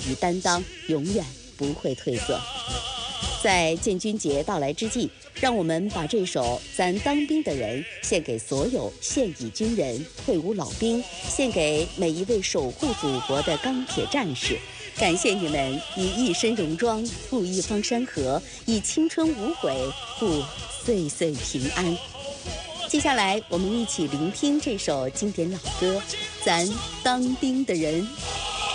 与担当永远不会褪色。在建军节到来之际，让我们把这首《咱当兵的人》献给所有现役军人、退伍老兵，献给每一位守护祖国的钢铁战士。感谢你们以一身戎装护一方山河，以青春无悔护岁岁平安。接下来，我们一起聆听这首经典老歌《咱当兵的人》。